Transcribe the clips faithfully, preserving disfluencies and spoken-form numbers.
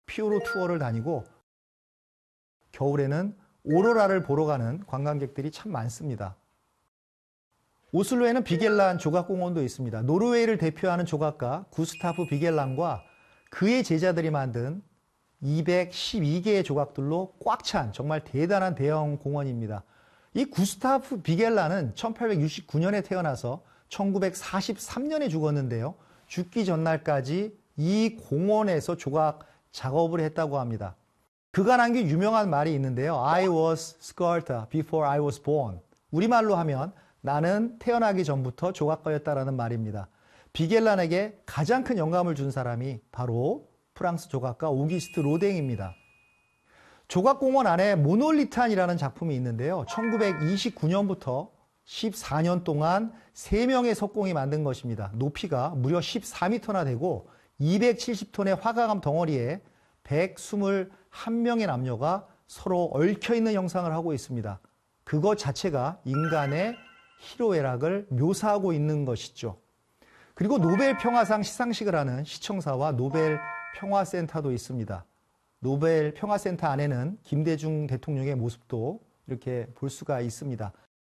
피오로 투어를 다니고 겨울에는 오로라를 보러 가는 관광객들이 참 많습니다. 오슬로에는 비겔란 조각공원도 있습니다. 노르웨이를 대표하는 조각가 구스타프 비겔란과 그의 제자들이 만든 이백십이 개의 조각들로 꽉 찬 정말 대단한 대형 공원입니다. 이 구스타프 비겔란은 천팔백육십구 년에 태어나서 천구백사십삼 년에 죽었는데요. 죽기 전날까지 이 공원에서 조각 작업을 했다고 합니다. 그가 남긴 유명한 말이 있는데요. I was sculptor before I was born. 우리말로 하면 나는 태어나기 전부터 조각가였다라는 말입니다. 비겔란에게 가장 큰 영감을 준 사람이 바로 프랑스 조각가 오기스트 로댕입니다. 조각공원 안에 모놀리탄이라는 작품이 있는데요. 천구백이십구 년부터 십사 년 동안 세 명의 석공이 만든 것입니다. 높이가 무려 십사 미터나 되고 이백칠십 톤의 화가감 덩어리에 백이십일 명의 남녀가 서로 얽혀있는 형상을 하고 있습니다. 그것 자체가 인간의 희로애락을 묘사하고 있는 것이죠. 그리고 노벨 평화상 시상식을 하는 시청사와 노벨 평화센터도 있습니다. 노벨 평화센터 안에는 김대중 대통령의 모습도 이렇게 볼 수가 있습니다.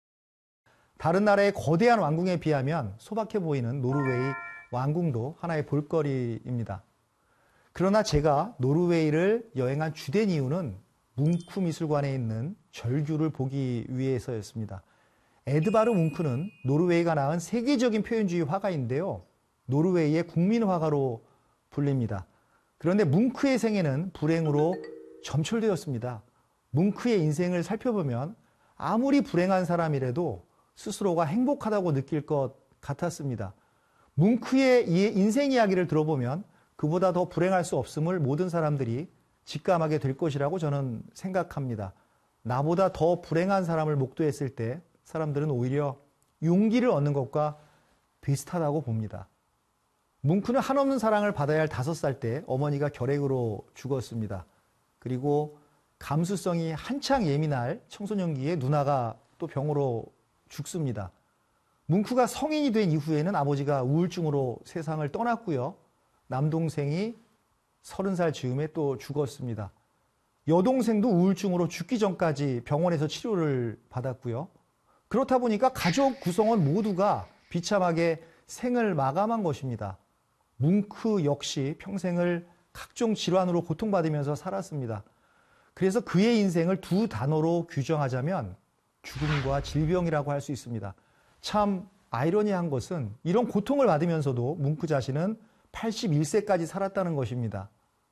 다른 나라의 거대한 왕궁에 비하면 소박해 보이는 노르웨이 왕궁도 하나의 볼거리입니다. 그러나 제가 노르웨이를 여행한 주된 이유는 뭉크 미술관에 있는 절규를 보기 위해서였습니다. 에드바르 뭉크는 노르웨이가 낳은 세계적인 표현주의 화가인데요. 노르웨이의 국민화가로 불립니다. 그런데 뭉크의 생애는 불행으로 점철되었습니다. 뭉크의 인생을 살펴보면 아무리 불행한 사람이라도 스스로가 행복하다고 느낄 것 같았습니다. 뭉크의 인생 이야기를 들어보면 그보다 더 불행할 수 없음을 모든 사람들이 직감하게 될 것이라고 저는 생각합니다. 나보다 더 불행한 사람을 목도했을 때 사람들은 오히려 용기를 얻는 것과 비슷하다고 봅니다. 뭉크는 한없는 사랑을 받아야 할 다섯 살 때 어머니가 결핵으로 죽었습니다. 그리고 감수성이 한창 예민할 청소년기에 누나가 또 병으로 죽습니다. 뭉크가 성인이 된 이후에는 아버지가 우울증으로 세상을 떠났고요. 남동생이 서른 살 즈음에 또 죽었습니다. 여동생도 우울증으로 죽기 전까지 병원에서 치료를 받았고요. 그렇다 보니까 가족 구성원 모두가 비참하게 생을 마감한 것입니다. 뭉크 역시 평생을 각종 질환으로 고통받으면서 살았습니다. 그래서 그의 인생을 두 단어로 규정하자면 죽음과 질병이라고 할 수 있습니다. 참 아이러니한 것은 이런 고통을 받으면서도 뭉크 자신은 팔십일 세까지 살았다는 것입니다.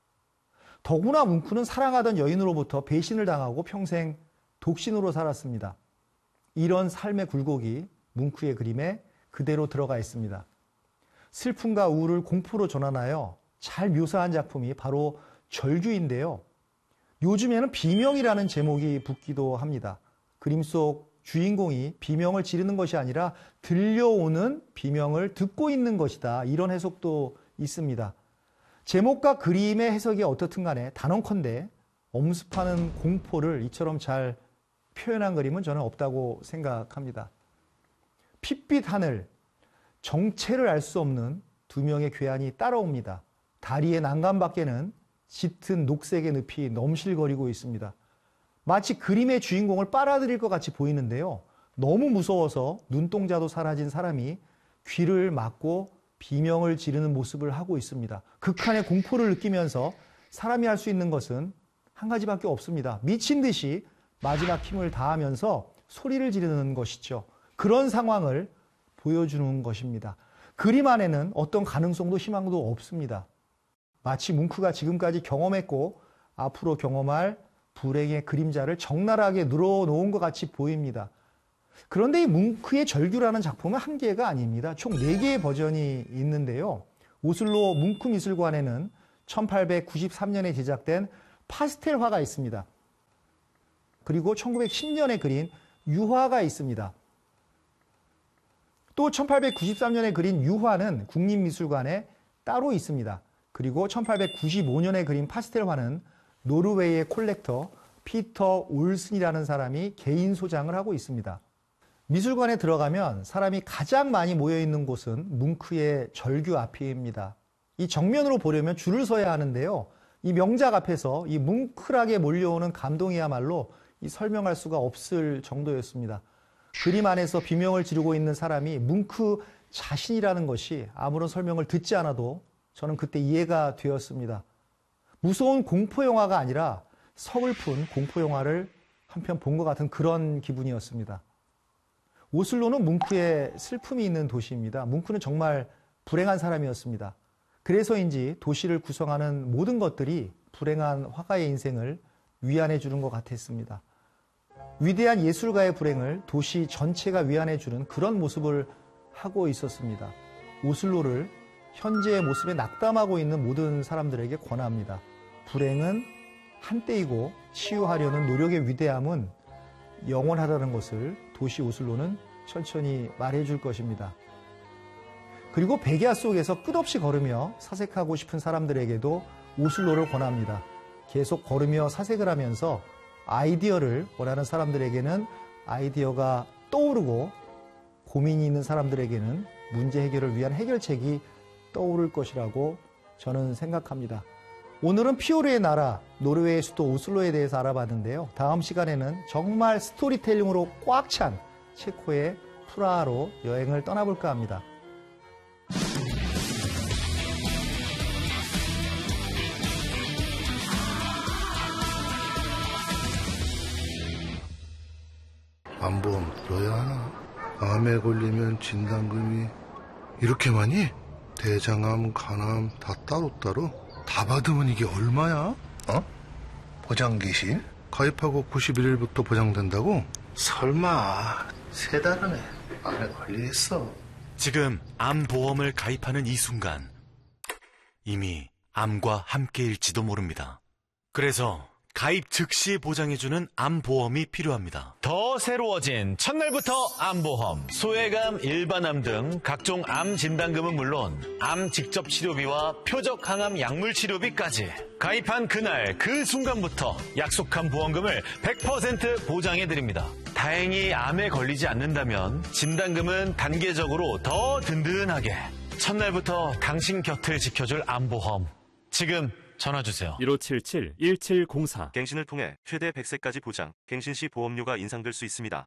더구나 뭉크는 사랑하던 여인으로부터 배신을 당하고 평생 독신으로 살았습니다. 이런 삶의 굴곡이 뭉크의 그림에 그대로 들어가 있습니다. 슬픔과 우울을 공포로 전환하여 잘 묘사한 작품이 바로 절규인데요. 요즘에는 비명이라는 제목이 붙기도 합니다. 그림 속 주인공이 비명을 지르는 것이 아니라 들려오는 비명을 듣고 있는 것이다. 이런 해석도 있습니다. 제목과 그림의 해석이 어떻든 간에 단언컨대 엄습하는 공포를 이처럼 잘 표현한 그림은 저는 없다고 생각합니다. 핏빛 하늘, 정체를 알 수 없는 두 명의 괴한이 따라옵니다. 다리의 난간밖에는 짙은 녹색의 늪이 넘실거리고 있습니다. 마치 그림의 주인공을 빨아들일 것 같이 보이는데요. 너무 무서워서 눈동자도 사라진 사람이 귀를 막고 비명을 지르는 모습을 하고 있습니다. 극한의 공포를 느끼면서 사람이 할 수 있는 것은 한 가지밖에 없습니다. 미친 듯이 마지막 힘을 다하면서 소리를 지르는 것이죠. 그런 상황을 보여주는 것입니다. 그림 안에는 어떤 가능성도 희망도 없습니다. 마치 뭉크가 지금까지 경험했고 앞으로 경험할 불행의 그림자를 적나라하게 늘어놓은 것 같이 보입니다. 그런데 이 뭉크의 절규라는 작품은 한 개가 아닙니다. 총 네 개의 버전이 있는데요. 오슬로 뭉크 미술관에는 천팔백구십삼 년에 제작된 파스텔화가 있습니다. 그리고 천구백십 년에 그린 유화가 있습니다. 또 천팔백구십삼 년에 그린 유화는 국립미술관에 따로 있습니다. 그리고 천팔백구십오 년에 그린 파스텔화는 노르웨이의 콜렉터 피터 올슨이라는 사람이 개인 소장을 하고 있습니다. 미술관에 들어가면 사람이 가장 많이 모여있는 곳은 뭉크의 절규 앞입니다. 이 정면으로 보려면 줄을 서야 하는데요. 이 명작 앞에서 이 뭉클하게 몰려오는 감동이야말로 이 설명할 수가 없을 정도였습니다. 그림 안에서 비명을 지르고 있는 사람이 뭉크 자신이라는 것이 아무런 설명을 듣지 않아도 저는 그때 이해가 되었습니다. 무서운 공포영화가 아니라 서글픈 공포영화를 한편 본 것 같은 그런 기분이었습니다. 오슬로는 뭉크의 슬픔이 있는 도시입니다. 뭉크는 정말 불행한 사람이었습니다. 그래서인지 도시를 구성하는 모든 것들이 불행한 화가의 인생을 위안해 주는 것 같았습니다. 위대한 예술가의 불행을 도시 전체가 위안해 주는 그런 모습을 하고 있었습니다. 오슬로를 현재의 모습에 낙담하고 있는 모든 사람들에게 권합니다. 불행은 한때이고 치유하려는 노력의 위대함은 영원하다는 것을 도시 오슬로는 천천히 말해줄 것입니다. 그리고 백야 속에서 끝없이 걸으며 사색하고 싶은 사람들에게도 오슬로를 권합니다. 계속 걸으며 사색을 하면서 아이디어를 원하는 사람들에게는 아이디어가 떠오르고 고민이 있는 사람들에게는 문제 해결을 위한 해결책이 떠오를 것이라고 저는 생각합니다. 오늘은 피오르의 나라, 노르웨이의 수도 오슬로에 대해서 알아봤는데요. 다음 시간에는 정말 스토리텔링으로 꽉 찬 체코의 프라하로 여행을 떠나볼까 합니다. 암보험 들어야 하나? 암에 걸리면 진단금이 이렇게 많이? 대장암, 간암 다 따로따로? 다 받으면 이게 얼마야? 어? 보장기시? 가입하고 구십일 일부터 보장된다고? 설마 세 달은 해 암에 걸리겠어? 지금 암보험을 가입하는 이 순간 이미 암과 함께일지도 모릅니다. 그래서 가입 즉시 보장해주는 암보험이 필요합니다. 더 새로워진 첫날부터 암보험, 소외감, 일반암 등 각종 암 진단금은 물론 암 직접 치료비와 표적 항암 약물 치료비까지 가입한 그날 그 순간부터 약속한 보험금을 백 퍼센트 보장해드립니다. 다행히 암에 걸리지 않는다면 진단금은 단계적으로 더 든든하게 첫날부터 당신 곁을 지켜줄 암보험. 지금 전화주세요. 일오칠칠 일칠공사. 갱신을 통해 최대 백 세까지 보장, 갱신 시 보험료가 인상될 수 있습니다.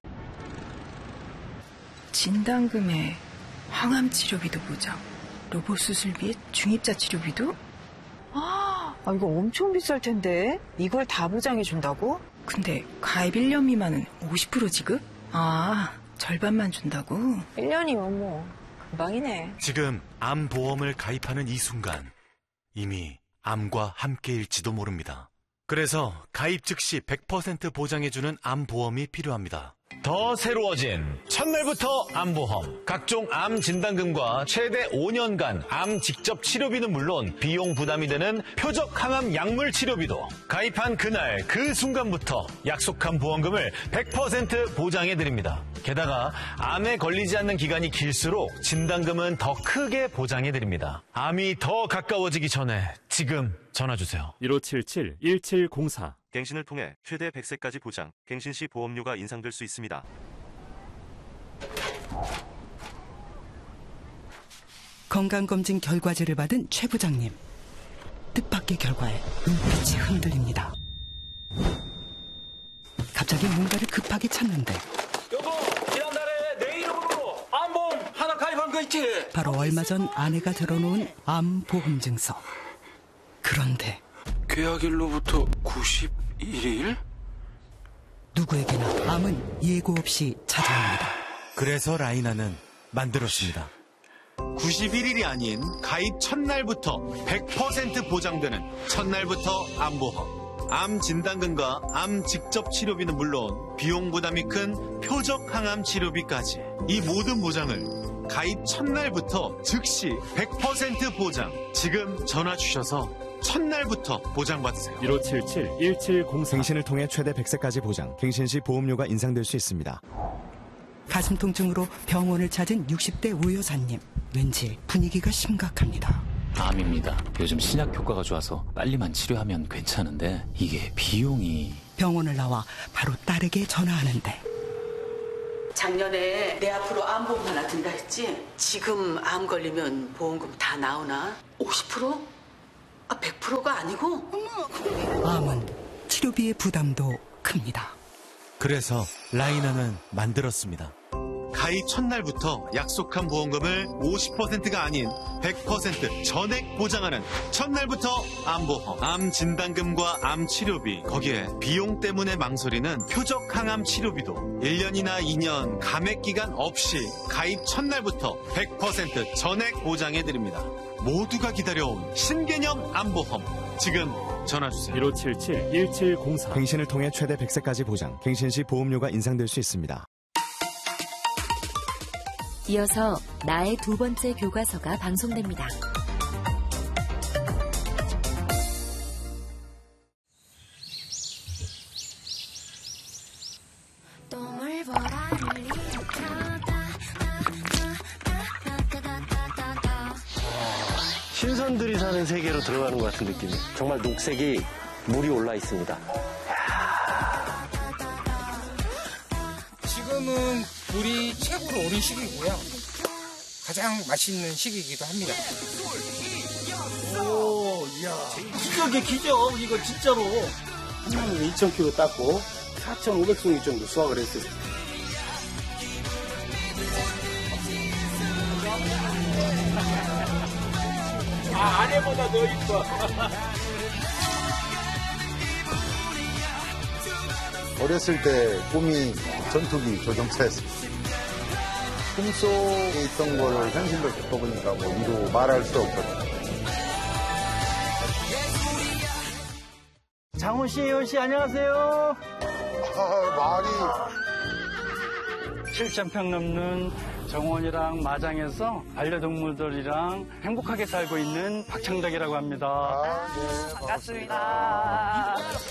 진단금에 항암 치료비도 보장, 로봇 수술비에 중입자 치료비도? 아, 아, 이거 엄청 비쌀 텐데. 이걸 다 보장해 준다고? 근데 가입 일 년 미만은 오십 퍼센트 지급? 아, 절반만 준다고? 일 년이면 뭐 금방이네. 지금 암보험을 가입하는 이 순간 이미 암과 함께일지도 모릅니다. 그래서 가입 즉시 백 퍼센트 보장해주는 암보험이 필요합니다. 더 새로워진 첫날부터 암보험, 각종 암 진단금과 최대 오 년간 암 직접 치료비는 물론 비용 부담이 되는 표적 항암 약물 치료비도 가입한 그날 그 순간부터 약속한 보험금을 백 퍼센트 보장해드립니다. 게다가 암에 걸리지 않는 기간이 길수록 진단금은 더 크게 보장해드립니다. 암이 더 가까워지기 전에 지금 전화주세요. 일오칠칠 일칠공사. 갱신을 통해 최대 백 세까지 보장, 갱신 시 보험료가 인상될 수 있습니다. 건강검진 결과지를 받은 최 부장님. 뜻밖의 결과에 눈빛이 흔들립니다. 갑자기 뭔가를 급하게 찾는데 여보, 지난달에 내 이름으로 암보험 하나 가입한 거 있지? 바로 얼마 전 아내가 들어놓은 암보험증서. 그런데 계약일로부터 구십일 일? 누구에게나 암은 예고 없이 찾아옵니다. 그래서 라이나는 만들었습니다. 구십일 일이 아닌 가입 첫날부터 백 퍼센트 보장되는 첫날부터 암보험. 암 진단금과 암 직접 치료비는 물론 비용 부담이 큰 표적 항암 치료비까지 이 모든 보장을 가입 첫날부터 즉시 백 퍼센트 보장. 지금 전화 주셔서 첫날부터 보장받으세요. 일오칠칠 일칠공사. 갱신을 통해 최대 백 세까지 보장, 갱신 시 보험료가 인상될 수 있습니다. 가슴 통증으로 병원을 찾은 육십 대 우 여사님. 왠지 분위기가 심각합니다. 암입니다. 요즘 신약 효과가 좋아서 빨리만 치료하면 괜찮은데 이게 비용이... 병원을 나와 바로 딸에게 전화하는데 작년에 내 앞으로 암보험 하나 든다 했지? 지금 암 걸리면 보험금 다 나오나? 오십 퍼센트? 아, 백 퍼센트가 아니고? 암은 치료비의 부담도 큽니다. 그래서 라이나는 만들었습니다. 가입 첫날부터 약속한 보험금을 오십 퍼센트가 아닌 백 퍼센트 전액 보장하는 첫날부터 암보험. 암 진단금과 암 치료비, 거기에 비용 때문에 망설이는 표적 항암 치료비도 일 년이나 이 년 감액 기간 없이 가입 첫날부터 백 퍼센트 전액 보장해드립니다. 모두가 기다려온 신개념 암보험. 지금 전화주세요. 일오칠칠 일칠공사. 갱신을 통해 최대 백 세까지 보장. 갱신 시 보험료가 인상될 수 있습니다. 이어서 나의 두 번째 교과서가 방송됩니다. 신선들이 사는 세계로 들어가는 것 같은 느낌이. 정말 녹색이 물이 올라 있습니다. 지금은 물이 최고로 오른 시기고요. 가장 맛있는 시기이기도 합니다. 오, 이야. 기적이야, 기적. 이거 진짜로. 한 이천 킬로그램 땄고 사천오백 송이 정도 수확을 했어요. 아, 아내보다 더 이뻐. 어렸을 때 꿈이 전투기 조종사였습니다. 꿈속에 있던 거를 현실로 겪어보니까 뭐 이루 말할 수 없거든요. 장훈 씨, 효은 씨, 안녕하세요. 아, 말이. 칠천 평 넘는 정원이랑 마장에서 반려동물들이랑 행복하게 살고 있는 박창덕이라고 합니다. 아, 네, 반갑습니다.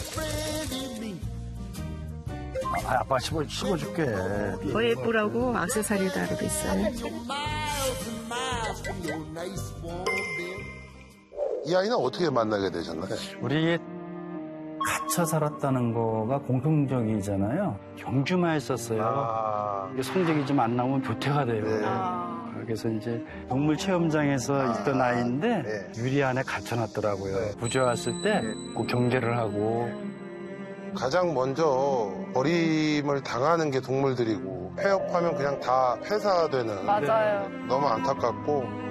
아, 아빠 씹어, 씹어줄게. 더 예쁘라고 액세서리 다루고 있어요. 이 아이는 어떻게 만나게 되셨나요? 우리 갇혀 살았다는 거가 공통적이잖아요. 경주만 했었어요. 아. 성적이 좀 안 나오면 교태가 돼요. 네. 아. 그래서 이제 동물 체험장에서 아. 있던 아이인데 네. 유리 안에 갇혀놨더라고요. 네. 구조 왔을 때 그 경계를 하고. 가장 먼저 버림을 당하는 게 동물들이고 폐업하면 그냥 다 폐사되는. 맞아요. 너무 안타깝고